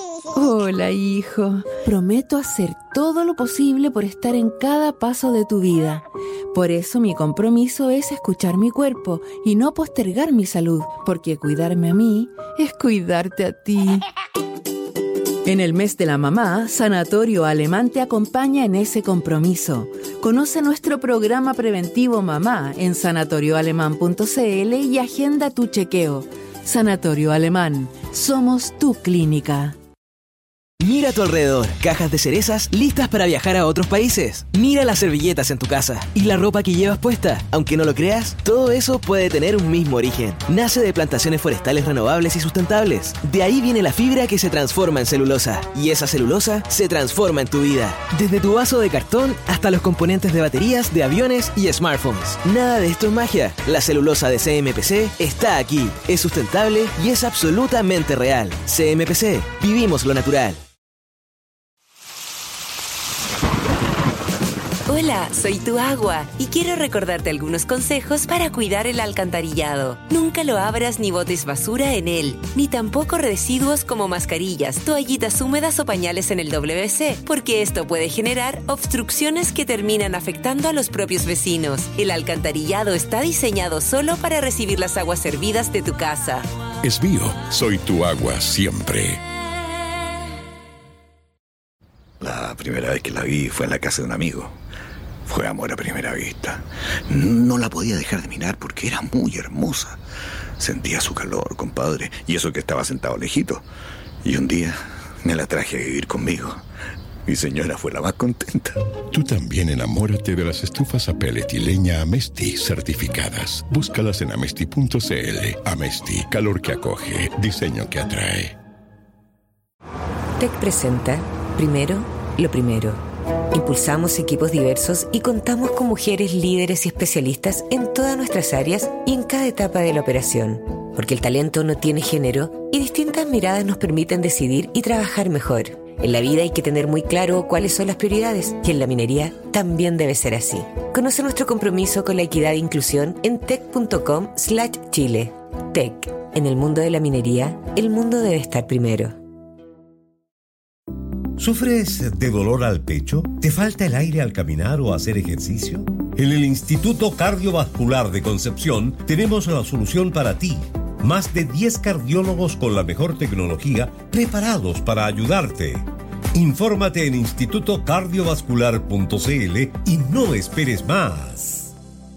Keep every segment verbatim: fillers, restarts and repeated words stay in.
Hola, hijo. Prometo hacer todo lo posible por estar en cada paso de tu vida. Por eso mi compromiso es escuchar mi cuerpo y no postergar mi salud, porque cuidarme a mí es cuidarte a ti. En el mes de la mamá, Sanatorio Alemán te acompaña en ese compromiso. Conoce nuestro programa preventivo Mamá en sanatorio alemán punto c l y agenda tu chequeo. Sanatorio Alemán, somos tu clínica. Mira a tu alrededor, cajas de cerezas listas para viajar a otros países. Mira las servilletas en tu casa y la ropa que llevas puesta. Aunque no lo creas, todo eso puede tener un mismo origen. Nace de plantaciones forestales renovables y sustentables. De ahí viene la fibra que se transforma en celulosa. Y esa celulosa se transforma en tu vida. Desde tu vaso de cartón hasta los componentes de baterías, de aviones y smartphones. Nada de esto es magia. La celulosa de C M P C está aquí. Es sustentable y es absolutamente real. C M P C. Vivimos lo natural. Hola, soy tu agua y quiero recordarte algunos consejos para cuidar el alcantarillado. Nunca lo abras ni botes basura en él, ni tampoco residuos como mascarillas, toallitas húmedas o pañales en el W C, porque esto puede generar obstrucciones que terminan afectando a los propios vecinos. El alcantarillado está diseñado solo para recibir las aguas servidas de tu casa. Es mío, soy tu agua siempre. La primera vez que la vi fue en la casa de un amigo. Fue amor a primera vista. No la podía dejar de mirar porque era muy hermosa. Sentía su calor, compadre, y eso que estaba sentado lejito. Y un día me la traje a vivir conmigo. Mi señora fue la más contenta. Tú también enamórate de las estufas a pellet y leña Amesti certificadas. Búscalas en amesti punto c l. Amesti, calor que acoge, diseño que atrae. Tech presenta Primero, lo primero. Impulsamos equipos diversos y contamos con mujeres líderes y especialistas en todas nuestras áreas y en cada etapa de la operación. Porque el talento no tiene género y distintas miradas nos permiten decidir y trabajar mejor. En la vida hay que tener muy claro cuáles son las prioridades y en la minería también debe ser así. Conoce nuestro compromiso con la equidad e inclusión en tech punto com slash chile. Tech. En el mundo de la minería, el mundo debe estar primero. ¿Sufres de dolor al pecho? ¿Te falta el aire al caminar o hacer ejercicio? En el Instituto Cardiovascular de Concepción tenemos la solución para ti. Más de diez cardiólogos con la mejor tecnología preparados para ayudarte. Infórmate en instituto cardiovascular punto c l y no esperes más.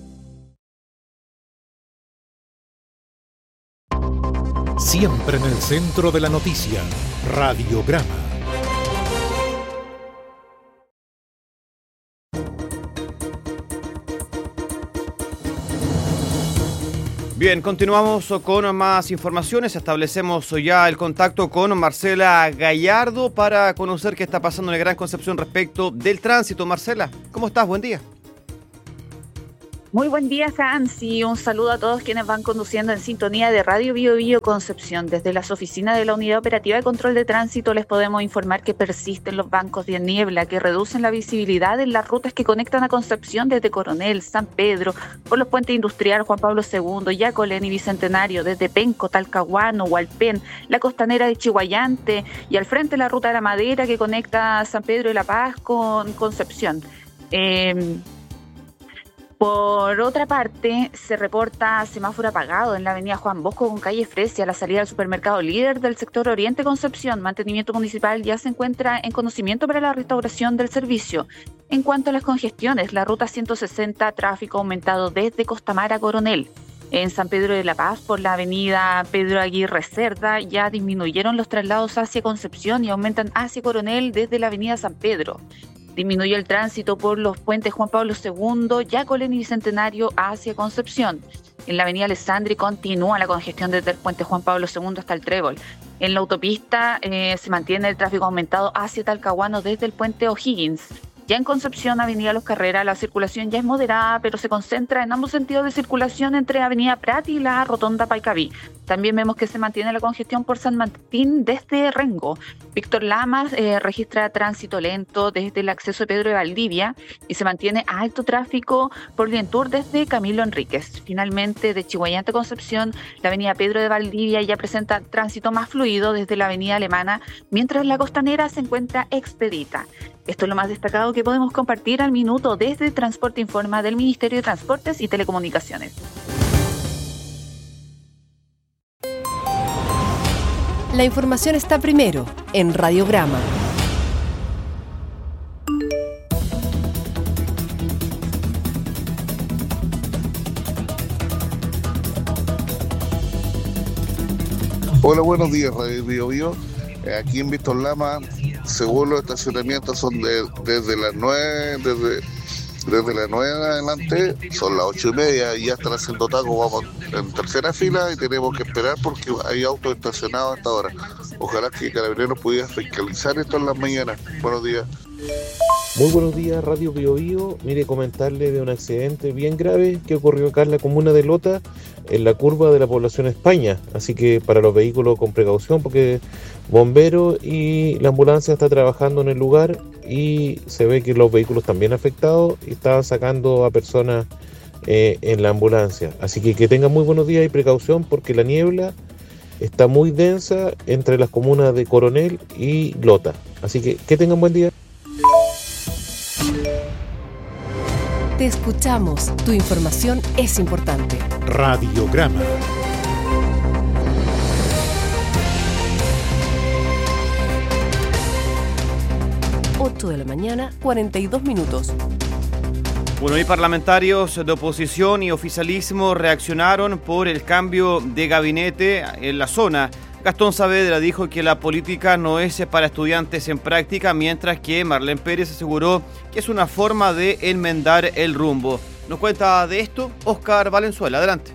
Siempre en el centro de la noticia, Radiograma. Bien, continuamos con más informaciones. Establecemos ya el contacto con Marcela Gallardo para conocer qué está pasando en el Gran Concepción respecto del tránsito. Marcela, ¿cómo estás? Buen día. Muy buen día, Hans, y un saludo a todos quienes van conduciendo en sintonía de Radio Bio Bio Concepción. Desde las oficinas de la Unidad Operativa de Control de Tránsito les podemos informar que persisten los bancos de niebla que reducen la visibilidad en las rutas que conectan a Concepción desde Coronel, San Pedro, por los puentes Industrial Juan Pablo segundo, Yacolén y Bicentenario, desde Penco, Talcahuano, Hualpén, la costanera de Chihuayante y al frente la ruta de la Madera que conecta San Pedro de la Paz con Concepción. Eh, Por otra parte, se reporta semáforo apagado en la avenida Juan Bosco con calle Fresia, a la salida del supermercado líder del sector Oriente Concepción. Mantenimiento municipal ya se encuentra en conocimiento para la restauración del servicio. En cuanto a las congestiones, la ruta ciento sesenta, tráfico aumentado desde Costamar a Coronel. En San Pedro de la Paz, por la avenida Pedro Aguirre Cerda, ya disminuyeron los traslados hacia Concepción y aumentan hacia Coronel desde la avenida San Pedro. Disminuyó el tránsito por los puentes Juan Pablo segundo, Yacolén y Bicentenario hacia Concepción. En la avenida Alessandri continúa la congestión desde el puente Juan Pablo segundo hasta el Trébol. En la autopista eh, se mantiene el tráfico aumentado hacia Talcahuano desde el puente O'Higgins. Ya en Concepción, avenida Los Carreras, la circulación ya es moderada, pero se concentra en ambos sentidos de circulación entre avenida Prat y la rotonda Paicaví. También vemos que se mantiene la congestión por San Martín desde Rengo. Víctor Lamas eh, registra tránsito lento desde el acceso de Pedro de Valdivia y se mantiene alto tráfico por Lientur desde Camilo Enríquez. Finalmente, de Chiguayante a Concepción, la avenida Pedro de Valdivia ya presenta tránsito más fluido desde la avenida Alemana, mientras la costanera se encuentra expedita. Esto es lo más destacado que podemos compartir al minuto desde Transporte Informa del Ministerio de Transportes y Telecomunicaciones. La información está primero en Radiograma. Hola, buenos días, Radio Bio Bio. Aquí en Víctor Lama, según los estacionamientos son de, desde las nueve, desde, desde las nueve en adelante, son las ocho y media y ya están haciendo tacos, vamos en tercera fila y tenemos que esperar porque hay autos estacionados a esta hora. Ojalá que Carabineros pudiera fiscalizar esto en las mañanas. Buenos días. Muy buenos días, Radio Bio Bio. Mire, comentarle de un accidente bien grave que ocurrió acá en la comuna de Lota, en la curva de la población España. Así que para los vehículos con precaución, porque bomberos y la ambulancia está trabajando en el lugar y se ve que los vehículos también afectados y estaban sacando a personas eh, en la ambulancia. Así que que tengan muy buenos días y precaución porque la niebla está muy densa entre las comunas de Coronel y Lota. Así que que tengan buen día. Te escuchamos, tu información es importante. Radiograma. ocho de la mañana, cuarenta y dos minutos. Bueno, y parlamentarios de oposición y oficialismo reaccionaron por el cambio de gabinete en la zona. Gastón Saavedra dijo que la política no es para estudiantes en práctica, mientras que Marlene Pérez aseguró que es una forma de enmendar el rumbo. Nos cuenta de esto Óscar Valenzuela. Adelante.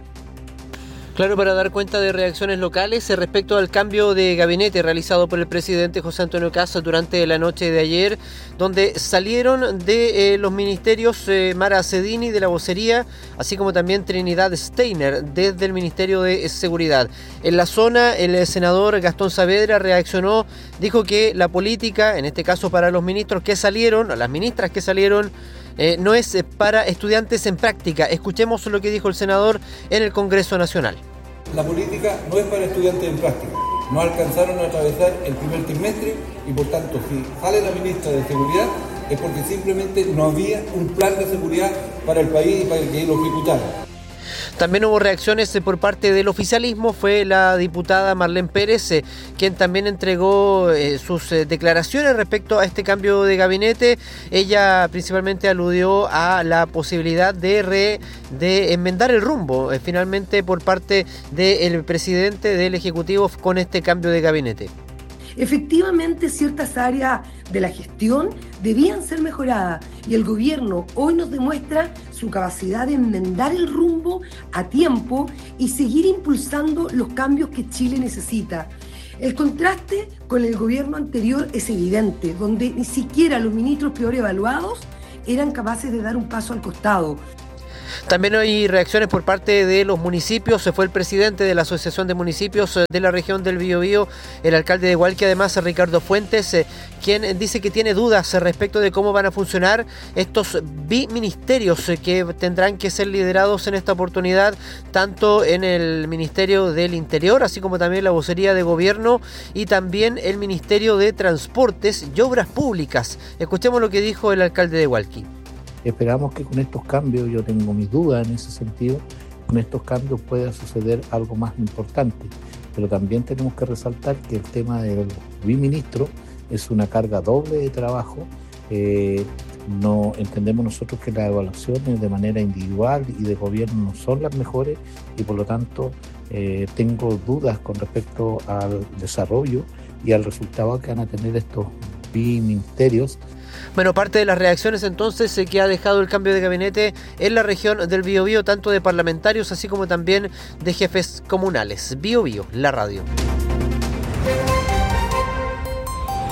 Claro, para dar cuenta de reacciones locales respecto al cambio de gabinete realizado por el presidente José Antonio Kast durante la noche de ayer, donde salieron de eh, los ministerios eh, Mara Cedini de la vocería, así como también Trinidad Steiner desde el Ministerio de Seguridad. En la zona, el senador Gastón Saavedra reaccionó, dijo que la política, en este caso para los ministros que salieron, las ministras que salieron, Eh, no es para estudiantes en práctica. Escuchemos lo que dijo el senador en el Congreso Nacional. La política no es para estudiantes en práctica. No alcanzaron a atravesar el primer trimestre y por tanto si sale la ministra de Seguridad es porque simplemente no había un plan de seguridad para el país y para que lo ejecutara. También hubo reacciones por parte del oficialismo, fue la diputada Marlene Pérez, eh, quien también entregó eh, sus eh, declaraciones respecto a este cambio de gabinete. Ella principalmente aludió a la posibilidad de, re, de enmendar el rumbo, eh, finalmente por parte del presidente del Ejecutivo con este cambio de gabinete. Efectivamente, ciertas áreas de la gestión debían ser mejoradas y el gobierno hoy nos demuestra su capacidad de enmendar el rumbo a tiempo y seguir impulsando los cambios que Chile necesita. El contraste con el gobierno anterior es evidente, donde ni siquiera los ministros peor evaluados eran capaces de dar un paso al costado. También hay reacciones por parte de los municipios. Se fue el presidente de la Asociación de Municipios de la región del Biobío, el alcalde de Hualqui, además Ricardo Fuentes, eh, quien dice que tiene dudas respecto de cómo van a funcionar estos biministerios eh, que tendrán que ser liderados en esta oportunidad, tanto en el Ministerio del Interior, así como también la vocería de gobierno y también el Ministerio de Transportes y Obras Públicas. Escuchemos lo que dijo el alcalde de Hualqui. Esperamos que con estos cambios, yo tengo mis dudas en ese sentido, con estos cambios pueda suceder algo más importante. Pero también tenemos que resaltar que el tema del biministro es una carga doble de trabajo. Eh, no entendemos nosotros que las evaluaciones de manera individual y de gobierno no son las mejores y por lo tanto eh, tengo dudas con respecto al desarrollo y al resultado que van a tener estos biministerios. Bueno, parte de las reacciones entonces eh, que ha dejado el cambio de gabinete en la región del Biobío, tanto de parlamentarios así como también de jefes comunales. Biobío, la radio.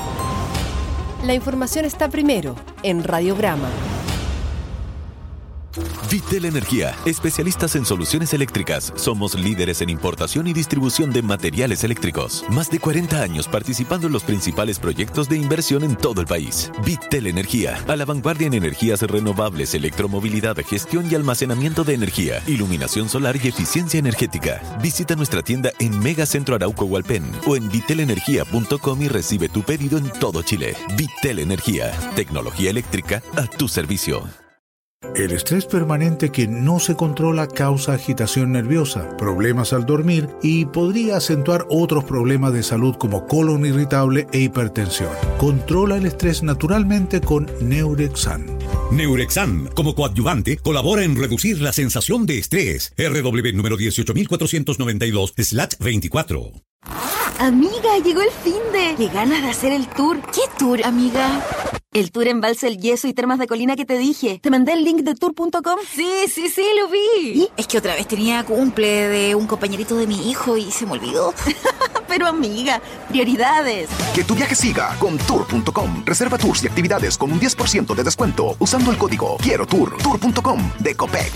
La información está primero en Radiograma. Vitel Energía, especialistas en soluciones eléctricas. Somos líderes en importación y distribución de materiales eléctricos. Más de cuarenta años participando en los principales proyectos de inversión en todo el país. Vitel Energía, a la vanguardia en energías renovables, electromovilidad, gestión y almacenamiento de energía, iluminación solar y eficiencia energética. Visita nuestra tienda en Megacentro Arauco Hualpén o en vitel energía punto com y recibe tu pedido en todo Chile. Vitel Energía, tecnología eléctrica a tu servicio. El estrés permanente que no se controla causa agitación nerviosa, problemas al dormir y podría acentuar otros problemas de salud como colon irritable e hipertensión. Controla el estrés naturalmente con Neurexan. Neurexan, como coadyuvante, colabora en reducir la sensación de estrés. R W número dieciocho mil cuatrocientos noventa y dos slash veinticuatro. Amiga, llegó el finde. Qué ganas de hacer el tour. ¿Qué tour, amiga? El tour Embalse El Yeso y Termas de Colina que te dije. ¿Te mandé el link de tour punto com? Sí, sí, sí, lo vi. ¿Y? Es que otra vez tenía cumple de un compañerito de mi hijo y se me olvidó. Pero amiga, prioridades. Que tu viaje siga con tour punto com. Reserva tours y actividades con un diez por ciento de descuento usando el código Quiero Tour. tour punto com de Copec.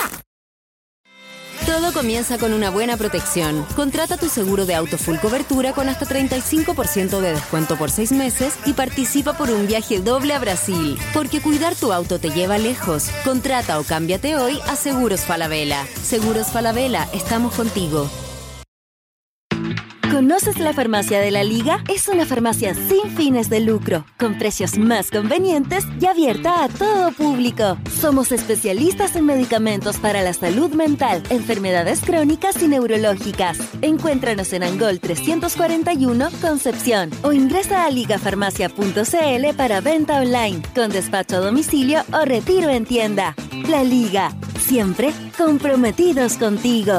Todo comienza con una buena protección. Contrata tu seguro de auto full cobertura con hasta treinta y cinco por ciento de descuento por seis meses y participa por un viaje doble a Brasil. Porque cuidar tu auto te lleva lejos. Contrata o cámbiate hoy a Seguros Falabella. Seguros Falabella, estamos contigo. ¿Conoces la Farmacia de la Liga? Es una farmacia sin fines de lucro, con precios más convenientes y abierta a todo público. Somos especialistas en medicamentos para la salud mental, enfermedades crónicas y neurológicas. Encuéntranos en Angol trescientos cuarenta y uno, Concepción, o ingresa a ligafarmacia punto c l para venta online, con despacho a domicilio o retiro en tienda. La Liga, siempre comprometidos contigo.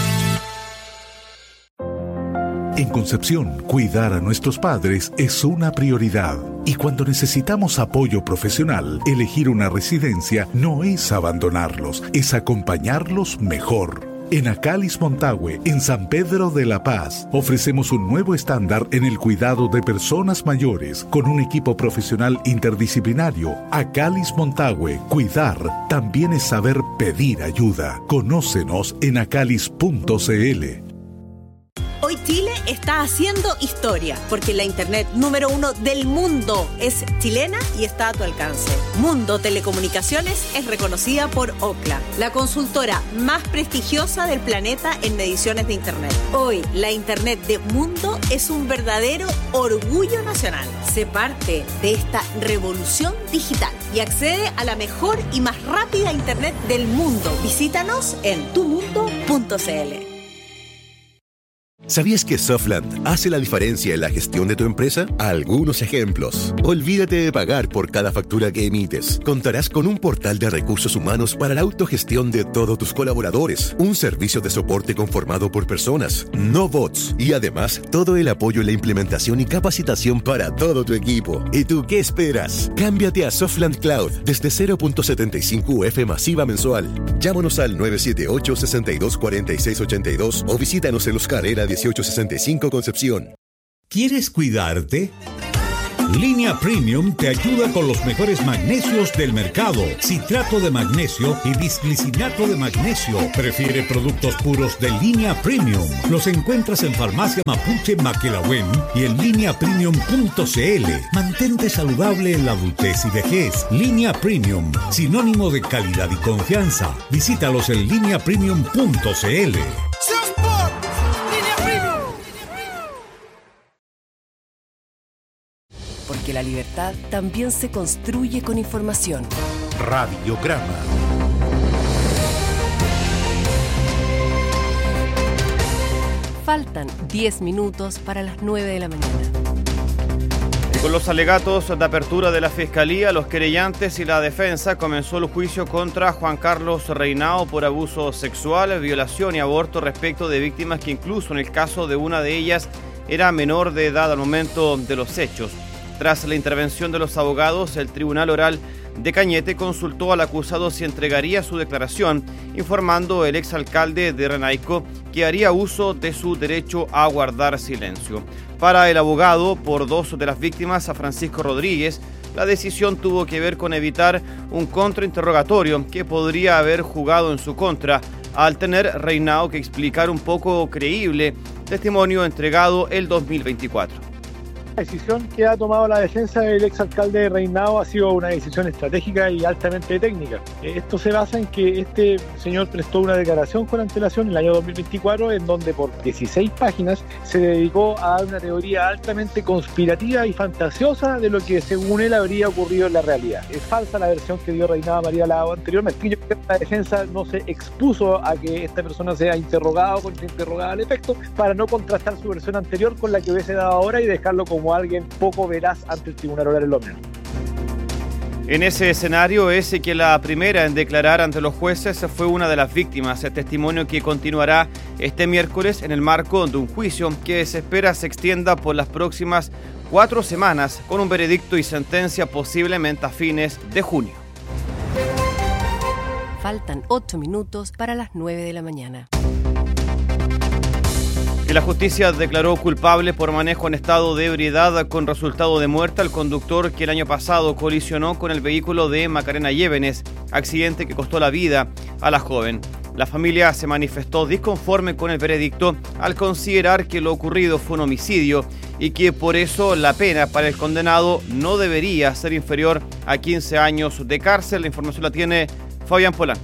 En Concepción, cuidar a nuestros padres es una prioridad. Y cuando necesitamos apoyo profesional, elegir una residencia no es abandonarlos, es acompañarlos mejor. En Acalis Montague, en San Pedro de la Paz, ofrecemos un nuevo estándar en el cuidado de personas mayores con un equipo profesional interdisciplinario. Acalis Montague, cuidar también es saber pedir ayuda. Conócenos en acalis punto c l. Hoy Chile está haciendo historia, porque la internet número uno del mundo es chilena y está a tu alcance. Mundo Telecomunicaciones es reconocida por Ookla, la consultora más prestigiosa del planeta en mediciones de internet. Hoy, la internet de Mundo es un verdadero orgullo nacional. Sé parte de esta revolución digital y accede a la mejor y más rápida internet del mundo. Visítanos en tu mundo punto c l. ¿Sabías que Softland hace la diferencia en la gestión de tu empresa? Algunos ejemplos. Olvídate de pagar por cada factura que emites. Contarás con un portal de recursos humanos para la autogestión de todos tus colaboradores. Un servicio de soporte conformado por personas, no bots. Y además, todo el apoyo en la implementación y capacitación para todo tu equipo. ¿Y tú qué esperas? Cámbiate a Softland Cloud desde cero punto setenta y cinco U F masiva mensual. Llámanos al nueve siete ocho, seis dos cuatro seis ocho dos o visítanos en Los Carrera dieciocho sesenta y cinco Concepción. ¿Quieres cuidarte? Línea Premium te ayuda con los mejores magnesios del mercado. Citrato de magnesio y bisglicinato de magnesio. Prefiere productos puros de Línea Premium. Los encuentras en Farmacia Mapuche Maquelahuen y en línea premium punto c l. Mantente saludable en la adultez y vejez. Línea Premium, sinónimo de calidad y confianza. Visítalos en línea premium punto c l. Porque la libertad también se construye con información. Radiograma. Faltan diez minutos para las nueve de la mañana. Y con los alegatos de apertura de la Fiscalía, los querellantes y la defensa, comenzó el juicio contra Juan Carlos Reinao por abuso sexual, violación y aborto respecto de víctimas que incluso en el caso de una de ellas era menor de edad al momento de los hechos. Tras la intervención de los abogados, el Tribunal Oral de Cañete consultó al acusado si entregaría su declaración, informando el exalcalde de Renaico que haría uso de su derecho a guardar silencio. Para el abogado por dos de las víctimas, a Francisco Rodríguez, la decisión tuvo que ver con evitar un contrainterrogatorio que podría haber jugado en su contra, al tener Reinao que explicar un poco creíble testimonio entregado el dos mil veinticuatro. La decisión que ha tomado la defensa del exalcalde de Reinao ha sido una decisión estratégica y altamente técnica. Esto se basa en que este señor prestó una declaración con antelación en el año dos mil veinticuatro, en donde por dieciséis páginas se dedicó a dar una teoría altamente conspirativa y fantasiosa de lo que según él habría ocurrido en la realidad. Es falsa la versión que dio Reinao María Lago anteriormente. Yo creo que la defensa no se expuso a que esta persona sea interrogada o contrainterrogada al efecto, para no contrastar su versión anterior con la que hubiese dado ahora y dejarlo como como alguien poco veraz ante el Tribunal Oral en Londres. En ese escenario es que la primera en declarar ante los jueces fue una de las víctimas, el testimonio que continuará este miércoles en el marco de un juicio que se espera se extienda por las próximas cuatro semanas, con un veredicto y sentencia posiblemente a fines de junio. Faltan ocho minutos para las nueve de la mañana. Y la justicia declaró culpable por manejo en estado de ebriedad con resultado de muerte al conductor que el año pasado colisionó con el vehículo de Macarena Llévenes, accidente que costó la vida a la joven. La familia se manifestó disconforme con el veredicto al considerar que lo ocurrido fue un homicidio y que por eso la pena para el condenado no debería ser inferior a quince años de cárcel. La información la tiene Fabián Polán.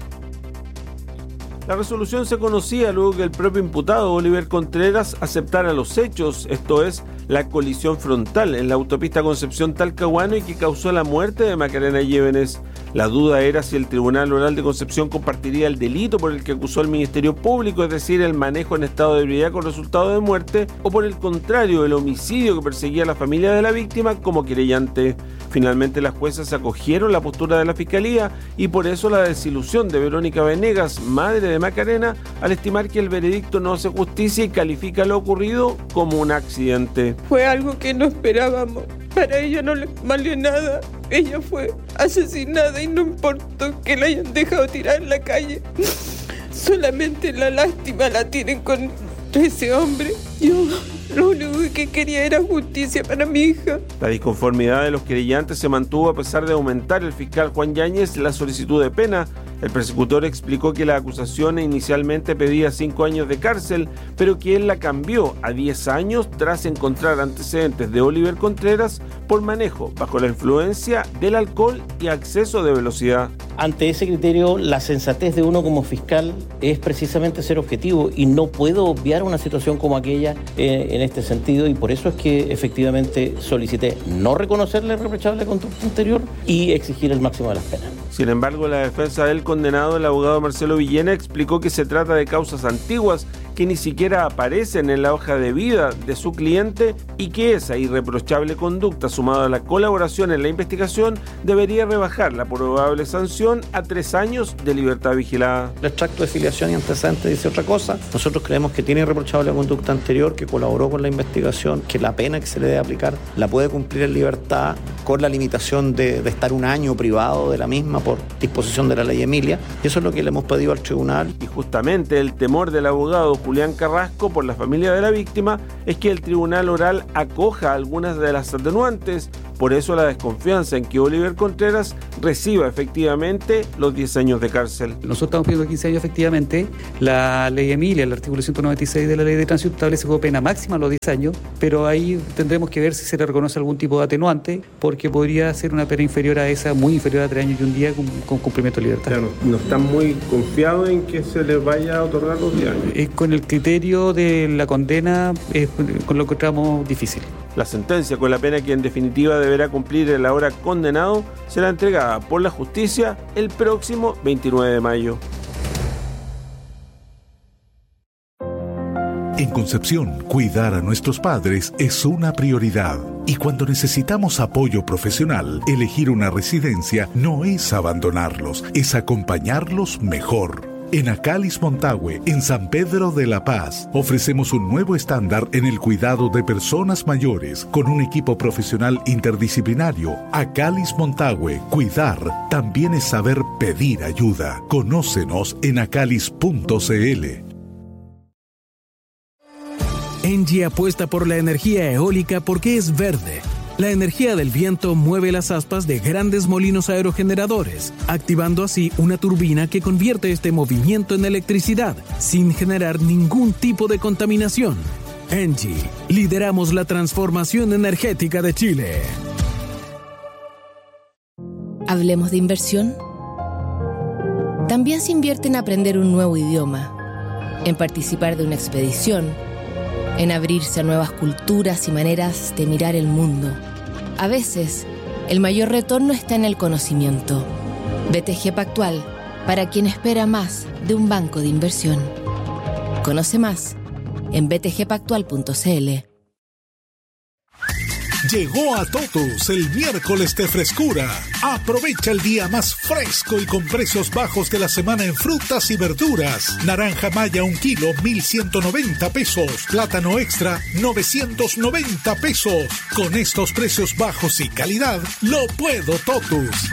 La resolución se conocía luego que el propio imputado Oliver Contreras aceptara los hechos, esto es, la colisión frontal en la autopista Concepción-Talcahuano y que causó la muerte de Macarena Llévenes. La duda era si el Tribunal Oral de Concepción compartiría el delito por el que acusó el Ministerio Público, es decir, el manejo en estado de ebriedad con resultado de muerte, o por el contrario, el homicidio que perseguía a la familia de la víctima como querellante. Finalmente las juezas acogieron la postura de la Fiscalía y por eso la desilusión de Verónica Venegas, madre de Macarena, al estimar que el veredicto no hace justicia y califica lo ocurrido como un accidente. Fue algo que no esperábamos. Para ella no le valió nada. Ella fue asesinada y no importó que la hayan dejado tirada en la calle. Solamente la lástima la tienen con ese hombre. Yo lo único que quería era justicia para mi hija. La disconformidad de los querellantes se mantuvo a pesar de aumentar el fiscal Juan Yáñez la solicitud de pena. El persecutor explicó que la acusación inicialmente pedía cinco años de cárcel, pero que él la cambió a diez años tras encontrar antecedentes de Oliver Contreras por manejo bajo la influencia del alcohol y exceso de velocidad. Ante ese criterio, la sensatez de uno como fiscal es precisamente ser objetivo y no puedo obviar una situación como aquella eh, en este sentido, y por eso es que efectivamente solicité no reconocerle el reprochable conducta anterior y exigir el máximo de las penas. Sin embargo, la defensa del condenado, el abogado Marcelo Villena, explicó que se trata de causas antiguas que ni siquiera aparecen en la hoja de vida de su cliente y que esa irreprochable conducta, sumada a la colaboración en la investigación, debería rebajar la probable sanción a tres años de libertad vigilada. El extracto de filiación y antecedentes dice otra cosa. Nosotros creemos que tiene irreprochable conducta anterior, que colaboró con la investigación, que la pena que se le debe aplicar la puede cumplir en libertad con la limitación de, de estar un año privado de la misma por disposición de la ley Emilia. Y eso es lo que le hemos pedido al tribunal. Y justamente el temor del abogado Julián Carrasco por la familia de la víctima es que el Tribunal Oral acoja algunas de las atenuantes. Por eso la desconfianza en que Oliver Contreras reciba efectivamente los diez años de cárcel. Nosotros estamos pidiendo quince años efectivamente. La ley Emilia, el artículo ciento noventa y seis de la ley de tránsito establece como pena máxima los diez años, pero ahí tendremos que ver si se le reconoce algún tipo de atenuante, porque podría ser una pena inferior a esa, muy inferior a tres años y un día con, con cumplimiento de libertad. Claro, no están muy confiados en que se les vaya a otorgar los diez años. Es con el criterio de la condena, es con lo que encontramos difícil. La sentencia, con la pena que en definitiva deberá cumplir el ahora condenado, será entregada por la justicia el próximo veintinueve de mayo. En Concepción, cuidar a nuestros padres es una prioridad. Y cuando necesitamos apoyo profesional, elegir una residencia no es abandonarlos, es acompañarlos mejor. En Acalis Montague, en San Pedro de la Paz, ofrecemos un nuevo estándar en el cuidado de personas mayores con un equipo profesional interdisciplinario. Acalis Montague, cuidar también es saber pedir ayuda. Conócenos en acalis punto c l. Engie apuesta por la energía eólica porque es verde. La energía del viento mueve las aspas de grandes molinos aerogeneradores, activando así una turbina que convierte este movimiento en electricidad, sin generar ningún tipo de contaminación. Engie, lideramos la transformación energética de Chile. ¿Hablemos de inversión? También se invierte en aprender un nuevo idioma, en participar de una expedición, en abrirse a nuevas culturas y maneras de mirar el mundo. A veces, el mayor retorno está en el conocimiento. B T G Pactual, para quien espera más de un banco de inversión. Conoce más en b t g pactual punto c l. Llegó a Totus el miércoles de frescura. Aprovecha el día más fresco y con precios bajos de la semana en frutas y verduras. Naranja maya un kilo, mil ciento noventa pesos. Plátano extra, novecientos noventa pesos. Con estos precios bajos y calidad, lo puedo Totus.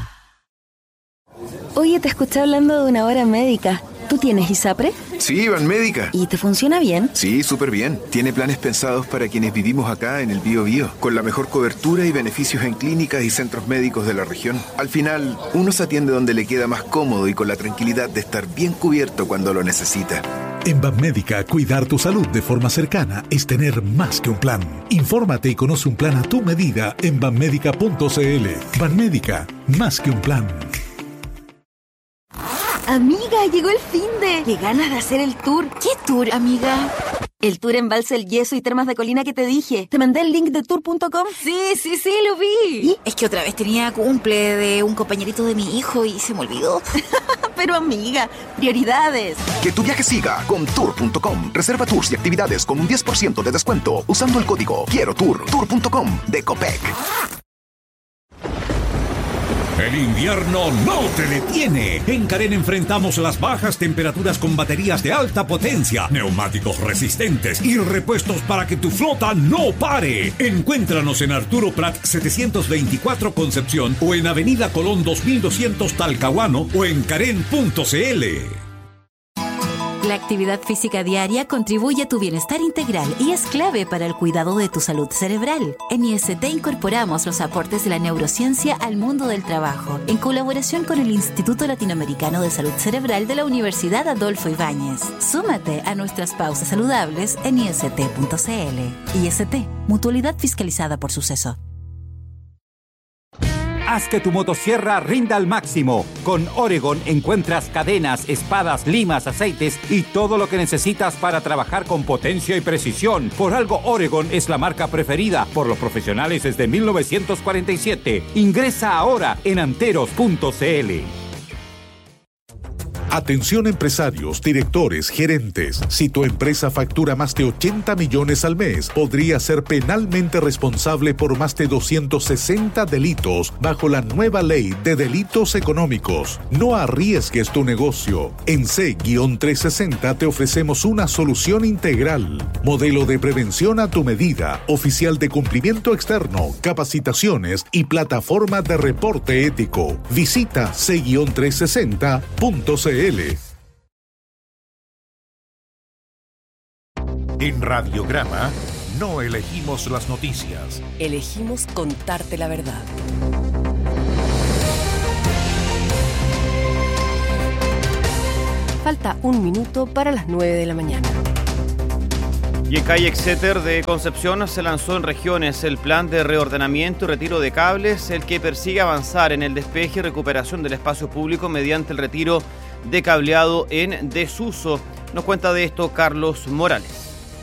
Oye, te escuché hablando de una hora médica. ¿Tú tienes ISAPRE? Sí, Banmédica. ¿Y te funciona bien? Sí, súper bien. Tiene planes pensados para quienes vivimos acá en el Bío Bío, con la mejor cobertura y beneficios en clínicas y centros médicos de la región. Al final, uno se atiende donde le queda más cómodo y con la tranquilidad de estar bien cubierto cuando lo necesita. En Banmédica, cuidar tu salud de forma cercana es tener más que un plan. Infórmate y conoce un plan a tu medida en banmédica punto c l. Banmédica, más que un plan. Amiga, llegó el finde. Qué ganas de hacer el tour. ¿Qué tour, amiga? El tour en Balsa El Yeso y Termas de Colina que te dije. ¿Te mandé el link de tour punto com? Sí, sí, sí, lo vi. ¿Y? Es que otra vez tenía cumple de un compañerito de mi hijo y se me olvidó. Pero amiga, prioridades. Que tu viaje siga con tour punto com. Reserva tours y actividades con un diez por ciento de descuento usando el código Quiero Tour. tour punto com de Copec. El invierno no te detiene. En Carén enfrentamos las bajas temperaturas con baterías de alta potencia, neumáticos resistentes y repuestos para que tu flota no pare. Encuéntranos en Arturo Prat setecientos veinticuatro Concepción o en Avenida Colón dos mil doscientos Talcahuano o en carén punto c l. La actividad física diaria contribuye a tu bienestar integral y es clave para el cuidado de tu salud cerebral. En I S T incorporamos los aportes de la neurociencia al mundo del trabajo, en colaboración con el Instituto Latinoamericano de Salud Cerebral de la Universidad Adolfo Ibáñez. Súmate a nuestras pausas saludables en i s t punto c l. I S T, mutualidad fiscalizada por Suceso. Haz que tu motosierra rinda al máximo. Con Oregon encuentras cadenas, espadas, limas, aceites y todo lo que necesitas para trabajar con potencia y precisión. Por algo Oregon es la marca preferida por los profesionales desde mil novecientos cuarenta y siete. Ingresa ahora en anteros punto c l. Atención empresarios, directores, gerentes. Si tu empresa factura más de ochenta millones al mes, podría ser penalmente responsable por más de doscientos sesenta delitos bajo la nueva ley de delitos económicos. No arriesgues tu negocio. En C trescientos sesenta te ofrecemos una solución integral. Modelo de prevención a tu medida, oficial de cumplimiento externo, capacitaciones y plataforma de reporte ético. Visita C trescientos sesenta punto c l. En Radiograma no elegimos las noticias. Elegimos contarte la verdad. Falta un minuto para las nueve de la mañana. Y en calle Exeter de Concepción se lanzó en regiones el plan de reordenamiento y retiro de cables, el que persigue avanzar en el despeje y recuperación del espacio público mediante el retiro de cableado en desuso. Nos cuenta de esto Carlos Morales.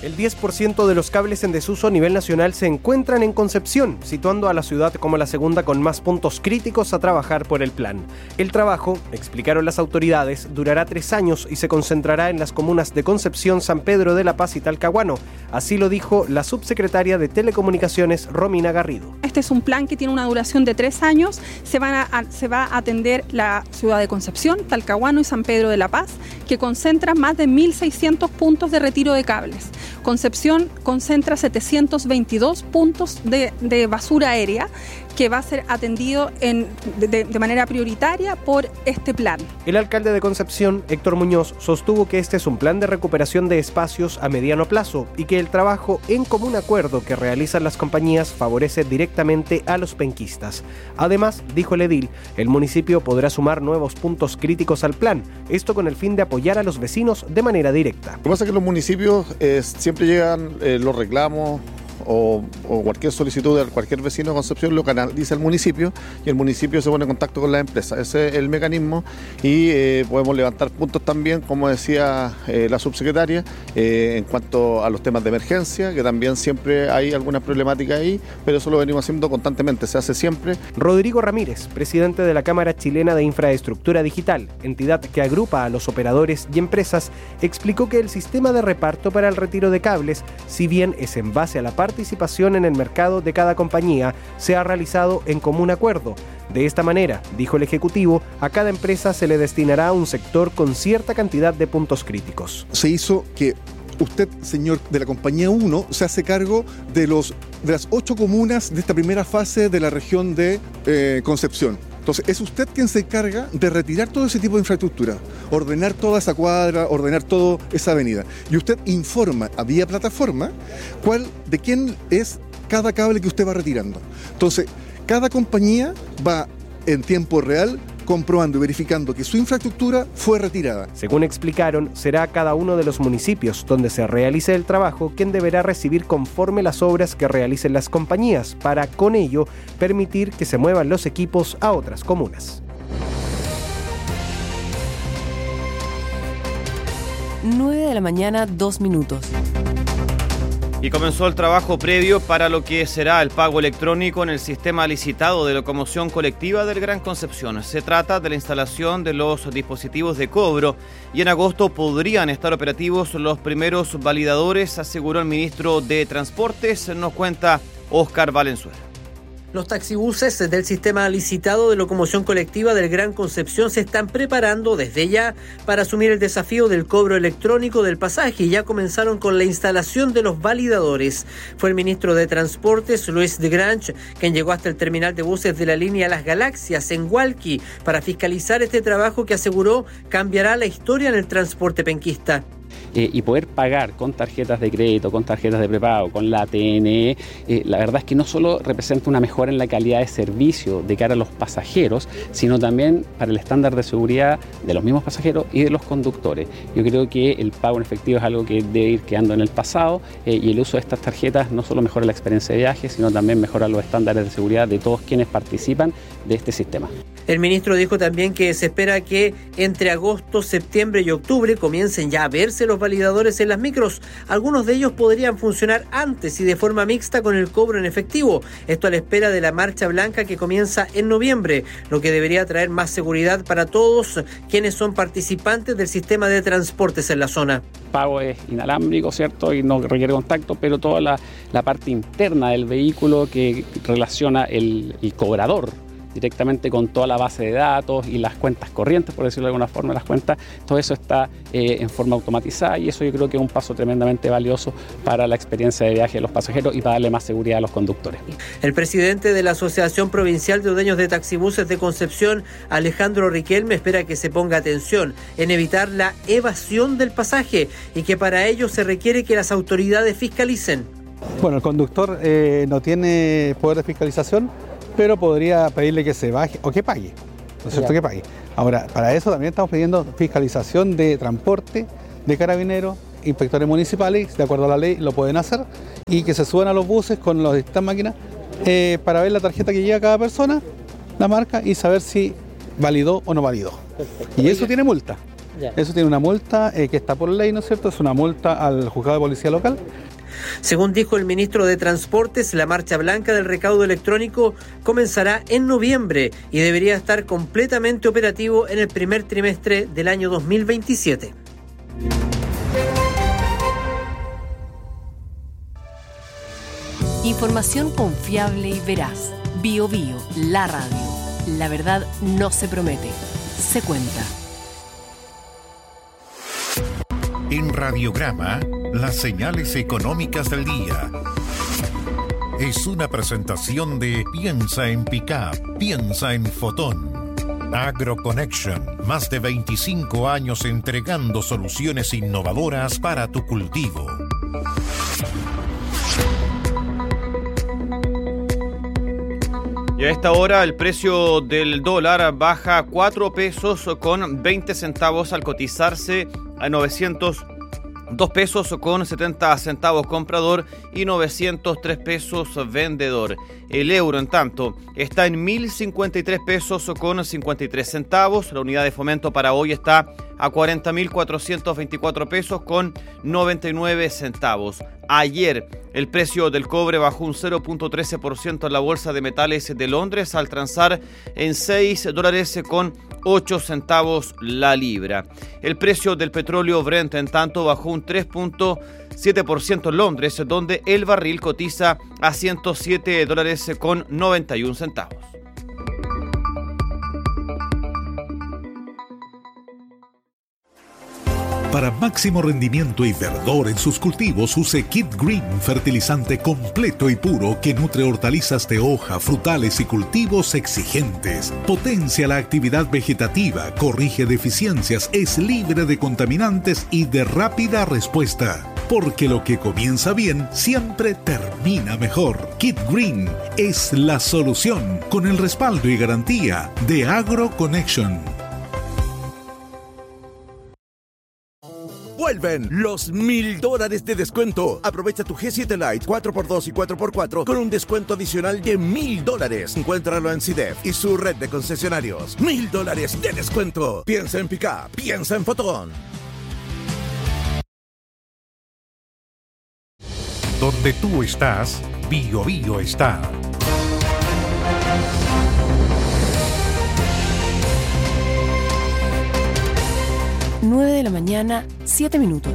El diez por ciento de los cables en desuso a nivel nacional se encuentran en Concepción, situando a la ciudad como la segunda con más puntos críticos a trabajar por el plan. El trabajo, explicaron las autoridades, durará tres años y se concentrará en las comunas de Concepción, San Pedro de la Paz y Talcahuano. Así lo dijo la subsecretaria de Telecomunicaciones, Romina Garrido. Este es un plan que tiene una duración de tres años. Se, van a, a, se va a atender la ciudad de Concepción, Talcahuano y San Pedro de la Paz, que concentran más de mil seiscientos puntos de retiro de cables. Concepción concentra setecientos veintidós puntos de, de basura aérea que va a ser atendido en, de, de manera prioritaria por este plan. El alcalde de Concepción, Héctor Muñoz, sostuvo que este es un plan de recuperación de espacios a mediano plazo y que el trabajo en común acuerdo que realizan las compañías favorece directamente a los penquistas. Además, dijo el edil, el municipio podrá sumar nuevos puntos críticos al plan, esto con el fin de apoyar a los vecinos de manera directa. Lo que pasa es que los municipios eh, siempre llegan eh, los reclamos O, o cualquier solicitud de cualquier vecino de Concepción lo canaliza el municipio y el municipio se pone en contacto con la empresa. Ese es el mecanismo y eh, podemos levantar puntos también, como decía eh, la subsecretaria, eh, en cuanto a los temas de emergencia, que también siempre hay alguna problemática ahí, pero eso lo venimos haciendo constantemente, se hace siempre. Rodrigo Ramírez, presidente de la Cámara Chilena de Infraestructura Digital, entidad que agrupa a los operadores y empresas, explicó que el sistema de reparto para el retiro de cables, si bien es en base a la participación en el mercado de cada compañía, se ha realizado en común acuerdo. De esta manera, dijo el Ejecutivo, a cada empresa se le destinará un sector con cierta cantidad de puntos críticos. Se hizo que usted, señor de la compañía uno, se hace cargo de, los, de las ocho comunas de esta primera fase de la región de eh, Concepción. Entonces, es usted quien se encarga de retirar todo ese tipo de infraestructura, ordenar toda esa cuadra, ordenar toda esa avenida. Y usted informa a vía plataforma cuál, de quién es cada cable que usted va retirando. Entonces, cada compañía va en tiempo real comprobando y verificando que su infraestructura fue retirada. Según explicaron, será cada uno de los municipios donde se realice el trabajo quien deberá recibir conforme las obras que realicen las compañías, para con ello permitir que se muevan los equipos a otras comunas. nueve de la mañana, dos minutos. Y comenzó el trabajo previo para lo que será el pago electrónico en el sistema licitado de locomoción colectiva del Gran Concepción. Se trata de la instalación de los dispositivos de cobro y en agosto podrían estar operativos los primeros validadores, aseguró el ministro de Transportes. Nos cuenta Óscar Valenzuela. Los taxibuses del sistema licitado de locomoción colectiva del Gran Concepción se están preparando desde ya para asumir el desafío del cobro electrónico del pasaje y ya comenzaron con la instalación de los validadores. Fue el ministro de Transportes, Luis de Grange, quien llegó hasta el terminal de buses de la línea Las Galaxias en Hualqui para fiscalizar este trabajo que aseguró cambiará la historia en el transporte penquista. Eh, y poder pagar con tarjetas de crédito, con tarjetas de prepago, con la A T N E, eh, la verdad es que no solo representa una mejora en la calidad de servicio de cara a los pasajeros, sino también para el estándar de seguridad de los mismos pasajeros y de los conductores. Yo creo que el pago en efectivo es algo que debe ir quedando en el pasado eh, y el uso de estas tarjetas no solo mejora la experiencia de viaje, sino también mejora los estándares de seguridad de todos quienes participan de este sistema. El ministro dijo también que se espera que entre agosto, septiembre y octubre comiencen ya a verse los validadores en las micros. Algunos de ellos podrían funcionar antes y de forma mixta con el cobro en efectivo. Esto a la espera de la marcha blanca que comienza en noviembre, lo que debería traer más seguridad para todos quienes son participantes del sistema de transportes en la zona. El pago es inalámbrico, ¿cierto? Y no requiere contacto, pero toda la, la parte interna del vehículo que relaciona el, el cobrador directamente con toda la base de datos y las cuentas corrientes, por decirlo de alguna forma, las cuentas, todo eso está eh, en forma automatizada y eso yo creo que es un paso tremendamente valioso para la experiencia de viaje de los pasajeros y para darle más seguridad a los conductores. El presidente de la Asociación Provincial de Dueños de Taxibuses de Concepción, Alejandro Riquelme, espera que se ponga atención en evitar la evasión del pasaje y que para ello se requiere que las autoridades fiscalicen. Bueno, el conductor eh, no tiene poder de fiscalización, pero podría pedirle que se baje o que pague, ¿no es cierto? Que pague. Ahora, para eso también estamos pidiendo fiscalización de transporte, de carabineros, inspectores municipales, de acuerdo a la ley lo pueden hacer, y que se suban a los buses con las distintas máquinas eh, para ver la tarjeta que lleva cada persona, la marca, y saber si validó o no validó. Y eso tiene multa. Ya. Eso tiene una multa eh, que está por ley, ¿no es cierto? Es una multa al juzgado de policía local. Según dijo el ministro de Transportes, la marcha blanca del recaudo electrónico comenzará en noviembre y debería estar completamente operativo en el primer trimestre del año dos mil veintisiete. Información confiable y veraz. Bio Bio, la radio. La verdad no se promete, se cuenta. En Radiograma, las señales económicas del día. Es una presentación de Piensa en Pickup, piensa en Fotón. AgroConnection, más de veinticinco años entregando soluciones innovadoras para tu cultivo. Y a esta hora el precio del dólar baja cuatro pesos con veinte centavos al cotizarse a novecientos dos pesos con setenta centavos comprador y novecientos tres pesos vendedor. El euro, en tanto, está en mil cincuenta y tres pesos con cincuenta y tres centavos. La unidad de fomento para hoy está a cuarenta mil cuatrocientos veinticuatro pesos con noventa y nueve centavos. Ayer el precio del cobre bajó un cero punto trece por ciento en la bolsa de metales de Londres al transar en seis dólares con ocho centavos la libra. El precio del petróleo Brent, en tanto, bajó un tres punto siete por ciento en Londres, donde el barril cotiza a ciento siete dólares con noventa y un centavos. Para máximo rendimiento y verdor en sus cultivos, use Kit Green, fertilizante completo y puro que nutre hortalizas de hoja, frutales y cultivos exigentes. Potencia la actividad vegetativa, corrige deficiencias, es libre de contaminantes y de rápida respuesta. Porque lo que comienza bien siempre termina mejor. Kit Green es la solución con el respaldo y garantía de AgroConnection. Vuelven los mil dólares de descuento. Aprovecha tu G siete Lite cuatro por dos y cuatro por cuatro con un descuento adicional de mil dólares. Encuéntralo en C I D E F y su red de concesionarios. Mil dólares de descuento. Piensa en Pickup, piensa en Fotón. Donde tú estás, Bio Bio está. nueve de la mañana, siete minutos.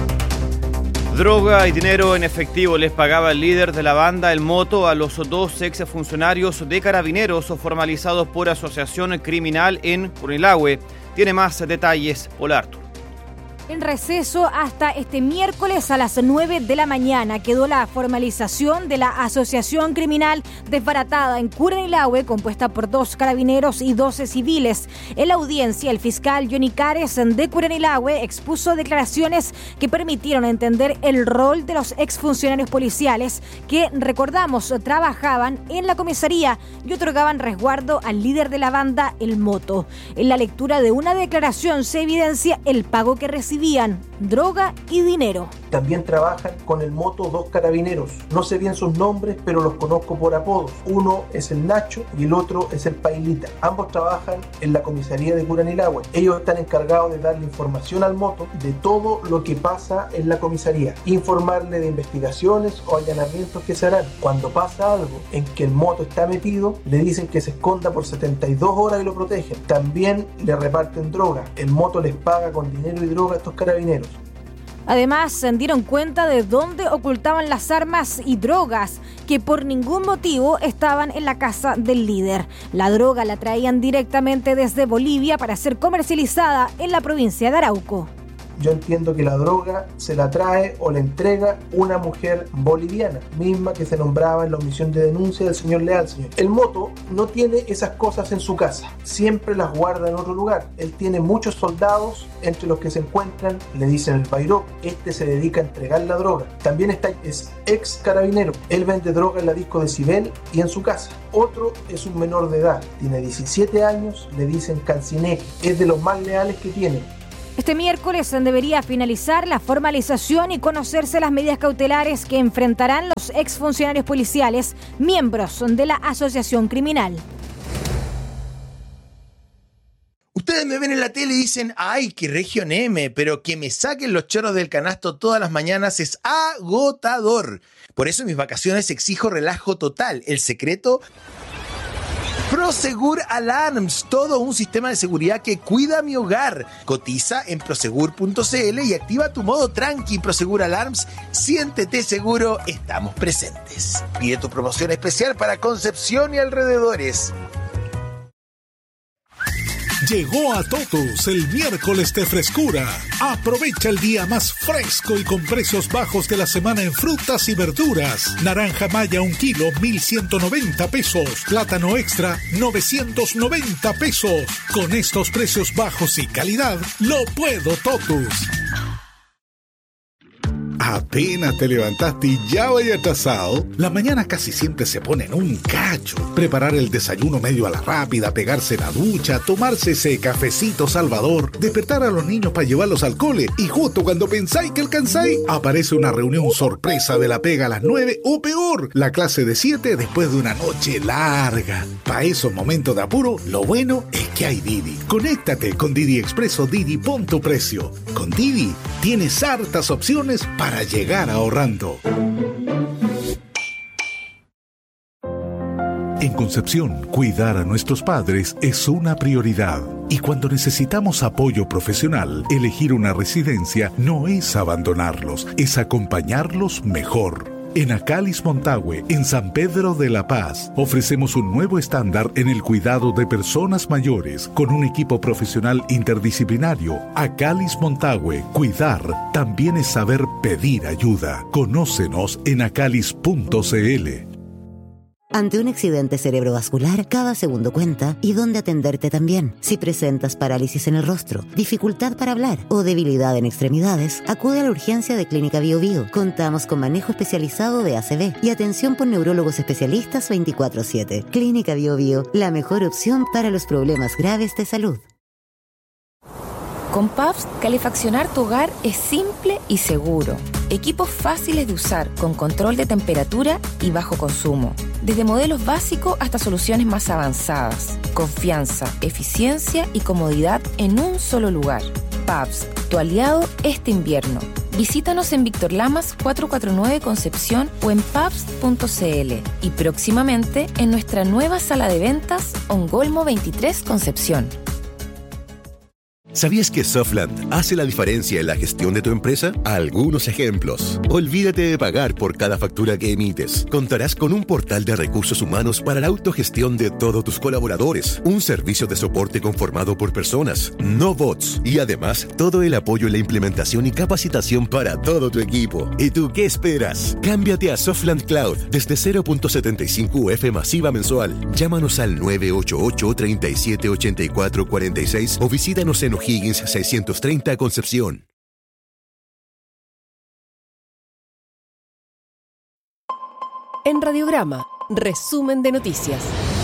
Droga y dinero en efectivo les pagaba el líder de la banda El Moto a los dos exfuncionarios de Carabineros formalizados por asociación criminal en Curanilahue. Tiene más detalles, Hola Artur. En receso hasta este miércoles a las nueve de la mañana quedó la formalización de la asociación criminal desbaratada en Curanilahue, compuesta por dos carabineros y doce civiles. En la audiencia, el fiscal Johnny Cares de Curanilahue expuso declaraciones que permitieron entender el rol de los exfuncionarios policiales que, recordamos, trabajaban en la comisaría y otorgaban resguardo al líder de la banda El Moto. En la lectura de una declaración se evidencia el pago que recibían, droga y dinero. También trabajan con El Moto dos carabineros. No sé bien sus nombres, pero los conozco por apodos. Uno es el Nacho y el otro es el Pailita. Ambos trabajan en la comisaría de Curanilahue. Ellos están encargados de darle información al Moto de todo lo que pasa en la comisaría, informarle de investigaciones o allanamientos que se harán. Cuando pasa algo en que el Moto está metido, le dicen que se esconda por setenta y dos horas y lo protegen. También le reparten droga. El Moto les paga con dinero y droga a estos carabineros. Además, se dieron cuenta de dónde ocultaban las armas y drogas que por ningún motivo estaban en la casa del líder. La droga la traían directamente desde Bolivia para ser comercializada en la provincia de Arauco. Yo entiendo que la droga se la trae o la entrega una mujer boliviana, misma que se nombraba en la omisión de denuncia del señor Leal. Señor. El Moto no tiene esas cosas en su casa, siempre las guarda en otro lugar. Él tiene muchos soldados, entre los que se encuentran, le dicen el Pairó, este se dedica a entregar la droga. También está, es ex carabinero, él vende droga en la disco de Cibel y en su casa. Otro es un menor de edad, tiene diecisiete años, le dicen Cancineque, es de los más leales que tiene. Este miércoles debería finalizar la formalización y conocerse las medidas cautelares que enfrentarán los exfuncionarios policiales, miembros de la asociación criminal. Ustedes me ven ven en la tele y dicen, ay, qué región M, pero que me saquen los chorros del canasto todas las mañanas es agotador. Por eso en mis vacaciones exijo relajo total. El secreto... Prosegur Alarms, todo un sistema de seguridad que cuida mi hogar. Cotiza en prosegur punto c l y activa tu modo tranqui. Prosegur Alarms, siéntete seguro, estamos presentes. Pide tu promoción especial para Concepción y alrededores. Llegó a Totus el miércoles de frescura. Aprovecha el día más fresco y con precios bajos de la semana en frutas y verduras. Naranja maya un kilo, mil ciento noventa pesos. Plátano extra, novecientos noventa pesos. Con estos precios bajos y calidad, lo puedo Totus. Apenas te levantaste y ya vaya atrasado. La mañana casi siempre se pone en un cacho. Preparar el desayuno medio a la rápida, pegarse la ducha, tomarse ese cafecito salvador, despertar a los niños para llevarlos al cole y justo cuando pensáis que alcanzáis, aparece una reunión sorpresa de la pega a las nueve o peor, la clase de siete después de una noche larga. Para esos momentos de apuro, lo bueno es que hay Didi. Conéctate con Didi Expreso Didi, pon tu precio. Con Didi tienes hartas opciones para llegar ahorrando. En Concepción, cuidar a nuestros padres es una prioridad. Y cuando necesitamos apoyo profesional, elegir una residencia no es abandonarlos, es acompañarlos mejor. En Acalis Montague, en San Pedro de la Paz, ofrecemos un nuevo estándar en el cuidado de personas mayores con un equipo profesional interdisciplinario. Acalis Montague, cuidar también es saber pedir ayuda. Conócenos en acalis punto c l. Ante un accidente cerebrovascular, cada segundo cuenta y dónde atenderte también. Si presentas parálisis en el rostro, dificultad para hablar o debilidad en extremidades, acude a la urgencia de Clínica Bio Bio. Contamos con manejo especializado de A C V y atención por neurólogos especialistas veinticuatro siete. Clínica Bio Bio, la mejor opción para los problemas graves de salud. Con Pabst, calefaccionar tu hogar es simple y seguro. Equipos fáciles de usar, con control de temperatura y bajo consumo. Desde modelos básicos hasta soluciones más avanzadas. Confianza, eficiencia y comodidad en un solo lugar. Pabst, tu aliado este invierno. Visítanos en Víctor Lamas cuatrocientos cuarenta y nueve Concepción o en pabst punto c l y próximamente en nuestra nueva sala de ventas Ongolmo veintitrés Concepción. ¿Sabías que Softland hace la diferencia en la gestión de tu empresa? Algunos ejemplos. Olvídate de pagar por cada factura que emites. Contarás con un portal de recursos humanos para la autogestión de todos tus colaboradores. Un servicio de soporte conformado por personas, no bots. Y además, todo el apoyo en la implementación y capacitación para todo tu equipo. ¿Y tú qué esperas? Cámbiate a Softland Cloud desde cero punto setenta y cinco U F masiva mensual. Llámanos al nueve ocho ocho, tres siete, ocho cuatro cuatro seis o visítanos en O'Higgins seiscientos treinta Concepción. En Radiograma, resumen de noticias.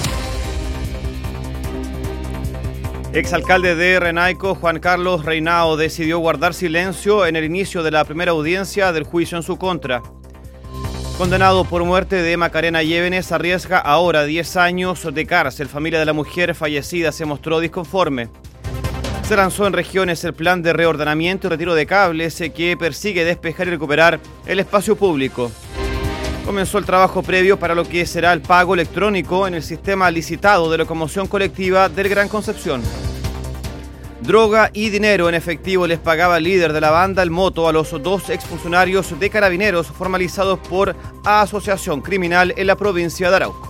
Exalcalde de Renaico, Juan Carlos Reinao, decidió guardar silencio en el inicio de la primera audiencia del juicio en su contra. Condenado por muerte de Macarena Llévenes, arriesga ahora diez años de cárcel. Familia de la mujer fallecida se mostró disconforme. Se lanzó en regiones el plan de reordenamiento y retiro de cables que persigue despejar y recuperar el espacio público. Comenzó el trabajo previo para lo que será el pago electrónico en el sistema licitado de locomoción colectiva del Gran Concepción. Droga y dinero en efectivo les pagaba el líder de la banda El Moto a los dos exfuncionarios de Carabineros formalizados por asociación criminal en la provincia de Arauco.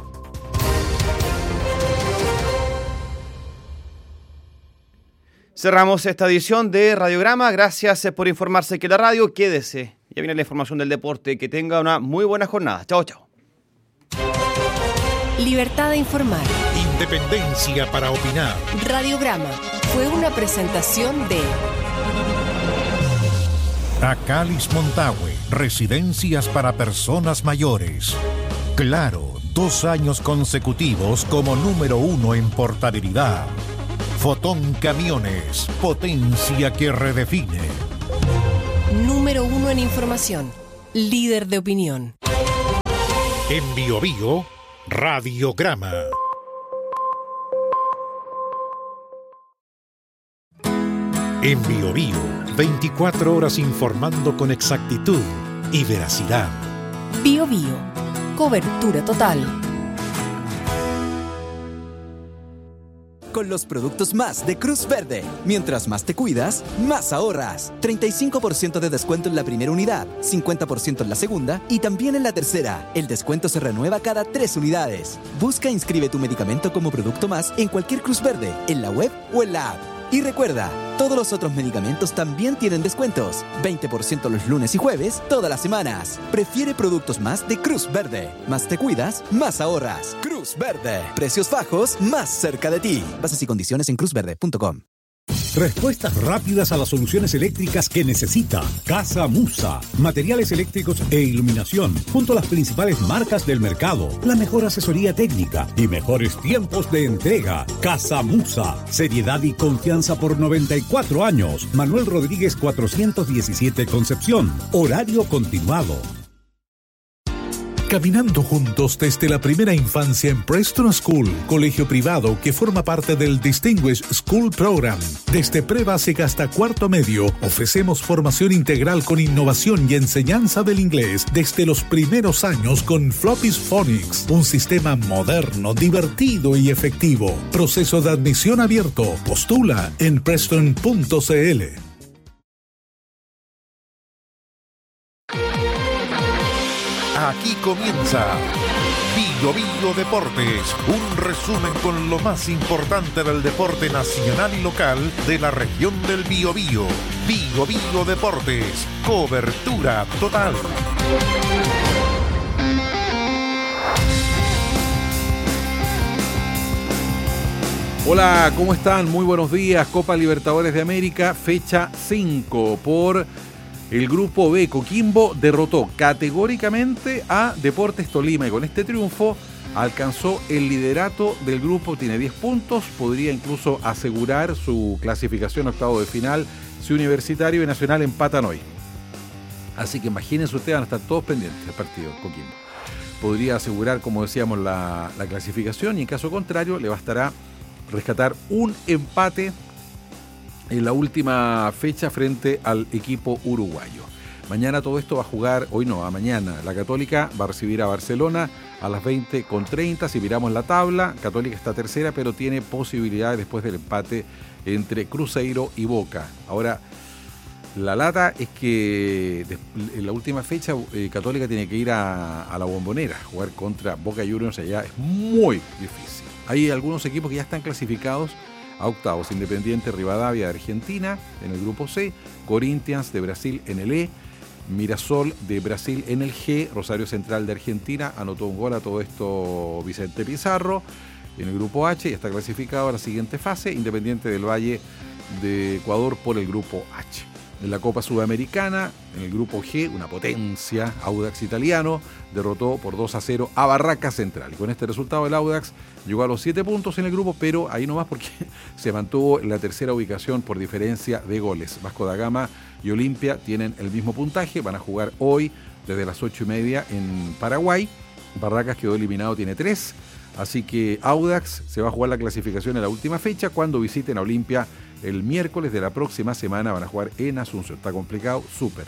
Cerramos esta edición de Radiograma. Gracias por informarse que la radio. Quédese. Ya viene la información del deporte. Que tenga una muy buena jornada. Chao, chao. Libertad de informar. Independencia para opinar. Radiograma fue una presentación de Acalis Montague, residencias para personas mayores. Claro, dos años consecutivos como número uno en portabilidad. Fotón Camiones, potencia que redefine. Número uno en información, líder de opinión. En Bio Bio, Radiograma. En Bio Bio, veinticuatro horas informando con exactitud y veracidad. Bio Bio, cobertura total. Con los productos más de Cruz Verde. Mientras más te cuidas, más ahorras. treinta y cinco por ciento de descuento en la primera unidad, cincuenta por ciento en la segunda y también en la tercera. El descuento se renueva cada tres unidades. Busca e inscribe tu medicamento como producto más en cualquier Cruz Verde, en la web o en la app. Y recuerda, todos los otros medicamentos también tienen descuentos. veinte por ciento los lunes y jueves, todas las semanas. Prefiere productos más de Cruz Verde. Más te cuidas, más ahorras. Cruz Verde. Precios bajos, más cerca de ti. Bases y condiciones en cruz verde punto com. Respuestas rápidas a las soluciones eléctricas que necesita. Casa Musa. Materiales eléctricos e iluminación. Junto a las principales marcas del mercado. La mejor asesoría técnica y mejores tiempos de entrega. Casa Musa. Seriedad y confianza por noventa y cuatro años. Manuel Rodríguez cuatrocientos diecisiete Concepción. Horario continuado. Caminando juntos desde la primera infancia en Preston School, colegio privado que forma parte del Distinguished School Program. Desde pre-básica hasta cuarto medio, ofrecemos formación integral con innovación y enseñanza del inglés desde los primeros años con Floppy's Phonics, un sistema moderno, divertido y efectivo. Proceso de admisión abierto. Postula en preston punto c l. Aquí comienza Bio Bio Deportes, un resumen con lo más importante del deporte nacional y local de la región del Biobío. Bio Bio Deportes, cobertura total. Hola, ¿cómo están? Muy buenos días. Copa Libertadores de América, fecha cinco por... El grupo B. Coquimbo derrotó categóricamente a Deportes Tolima y con este triunfo alcanzó el liderato del grupo, tiene diez puntos, podría incluso asegurar su clasificación a octavo de final si Universitario y Nacional empatan hoy. Así que imagínense ustedes, van a estar todos pendientes del partido Coquimbo. Podría asegurar, como decíamos, la, la clasificación y en caso contrario le bastará rescatar un empate en la última fecha frente al equipo uruguayo. Mañana todo esto va a jugar, hoy no, a mañana. La Católica va a recibir a Barcelona a las veinte con treinta. Si miramos la tabla, Católica está tercera, pero tiene posibilidades después del empate entre Cruzeiro y Boca. Ahora, la lata es que en la última fecha eh, Católica tiene que ir a, a la Bombonera, jugar contra Boca Juniors allá. Es muy difícil. Hay algunos equipos que ya están clasificados a octavos: Independiente Rivadavia de Argentina en el grupo C, Corinthians de Brasil en el E, Mirasol de Brasil en el G, Rosario Central de Argentina anotó un gol a todo esto Vicente Pizarro en el grupo H y está clasificado a la siguiente fase. Independiente del Valle de Ecuador por el grupo H. En la Copa Sudamericana, en el grupo G, una potencia, Audax italiano derrotó por dos a cero a Barracas Central. Y con este resultado el Audax llegó a los siete puntos en el grupo, pero ahí nomás porque se mantuvo en la tercera ubicación por diferencia de goles. Vasco da Gama y Olimpia tienen el mismo puntaje, van a jugar hoy desde las ocho y media en Paraguay. Barracas quedó eliminado, tiene tres, así que Audax se va a jugar la clasificación en la última fecha cuando visiten a Olimpia el miércoles de la próxima semana. Van a jugar en Asunción, está complicado, súper.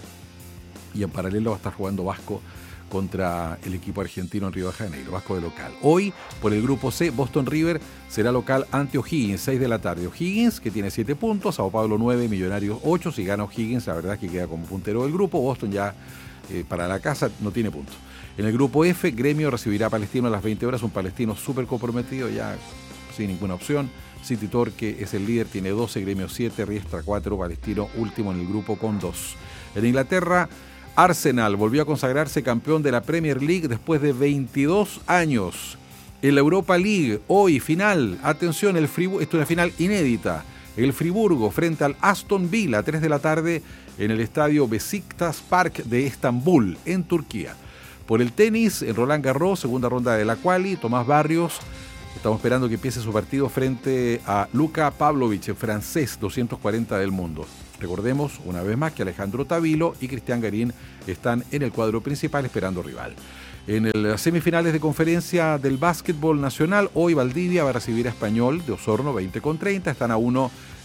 Y en paralelo va a estar jugando Vasco contra el equipo argentino en Río de Janeiro, Vasco de local. Hoy, por el grupo C, Boston River será local ante O'Higgins, seis de la tarde. O'Higgins, que tiene siete puntos, Sao Paulo nueve, Millonarios ocho. Si gana O'Higgins, la verdad es que queda como puntero del grupo. Boston ya eh, para la casa no tiene puntos. En el grupo F, Gremio recibirá a Palestino a las veinte horas, un Palestino súper comprometido, ya sin ninguna opción. City Torque es el líder, tiene doce, Gremio siete, Riestra cuatro, Palestino último en el grupo con dos. En Inglaterra, Arsenal volvió a consagrarse campeón de la Premier League después de veintidós años. En la Europa League, hoy final, atención, el Friburgo, esto es una final inédita. El Friburgo frente al Aston Villa, tres de la tarde, en el estadio Besiktas Park de Estambul, en Turquía. Por el tenis, en Roland Garros, segunda ronda de la quali, Tomás Barrios. Estamos esperando que empiece su partido frente a Luka Pavlovich, el francés, doscientos cuarenta del mundo. Recordemos una vez más que Alejandro Tavilo y Cristian Garín están en el cuadro principal esperando rival. En las semifinales de conferencia del básquetbol nacional, hoy Valdivia va a recibir a Español de Osorno, veinte con treinta. Están a uno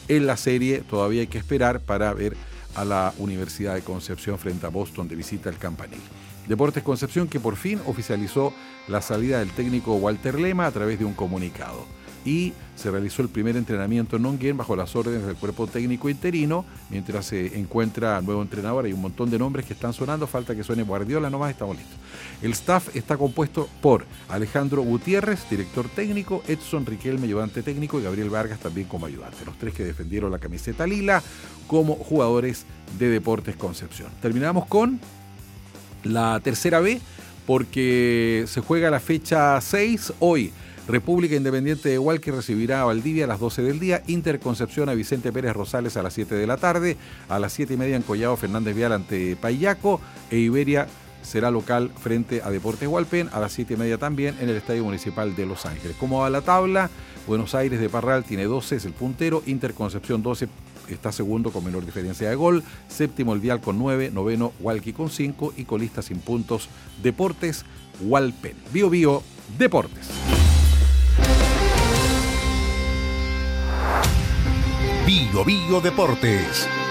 en la serie. Todavía hay que esperar para ver a la Universidad de Concepción frente a Boston de visita al Campanil. Deportes Concepción, que por fin oficializó la salida del técnico Walter Lema a través de un comunicado. Y se realizó el primer entrenamiento en Longuén bajo las órdenes del cuerpo técnico interino, mientras se encuentra nuevo entrenador. Hay un montón de nombres que están sonando, falta que suene Guardiola nomás, estamos listos. El staff está compuesto por Alejandro Gutiérrez, director técnico, Edson Riquelme, ayudante técnico, y Gabriel Vargas también como ayudante. Los tres que defendieron la camiseta lila como jugadores de Deportes Concepción. Terminamos con la tercera B, porque se juega la fecha seis hoy. República Independiente de Hualqui recibirá a Valdivia a las doce del día, Inter Concepción a Vicente Pérez Rosales a las siete de la tarde, a las siete y media en Collado Fernández Vial ante Payaco, e Iberia será local frente a Deportes Hualpén a las siete y media también en el Estadio Municipal de Los Ángeles. ¿Cómo va la tabla? Buenos Aires de Parral tiene doce, es el puntero, Inter Concepción doce, está segundo con menor diferencia de gol, séptimo el Vial con nueve, noveno Hualqui con cinco y colista sin puntos Deportes Hualpén. Bio Bio Deportes. Bio Bio Deportes.